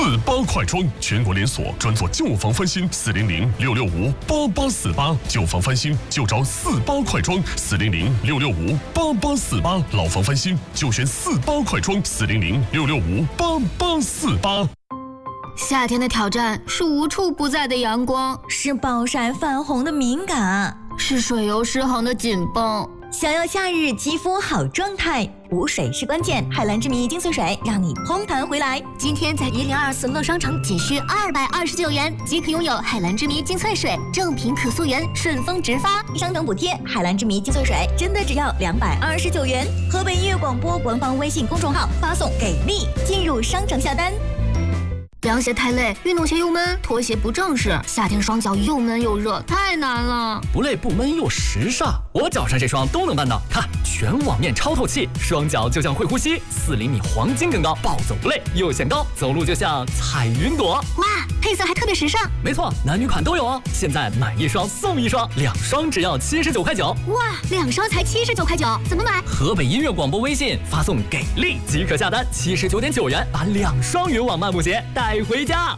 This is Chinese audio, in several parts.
48快装，全国连锁，专做旧房翻新，400-665-8848，旧房翻新就找48快装，400-665-8848，老房翻新就选48快装，400-665-8848。 夏天的挑战是无处不在的阳光， 是暴晒泛红的敏感， 是水油失衡的紧绷。 想要夏日肌肤好状态，补水是关键。海蓝之谜精粹水让你嘭弹回来。 今天在1024乐商城仅需229元即可拥有海蓝之谜精粹水，正品可溯源，顺丰直发， 商城补贴。海蓝之谜精粹水真的只要229元。河北音乐广播官方微信公众号发送给力进入商城下单。 凉鞋太累，运动鞋又闷，拖鞋不正式，夏天双脚又闷又热，太难了。 不累不闷又时尚，我脚上这双都能办到。看，全网面超透气，双脚就像会呼吸，4厘米黄金更高，暴走不累又显高，走路就像踩云朵。 哇，配色还特别时尚。 没错，男女款都有哦。现在买1双送1双，2双只要79块9。 哇，2双才79块9，怎么买？ 河北音乐广播微信发送给力即可下单，79.9元把2双云网漫步鞋带回家。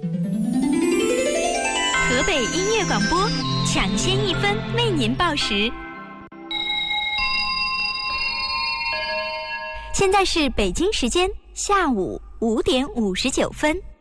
河北音乐广播抢先1分为您报时。现在是北京时间下午5点59分。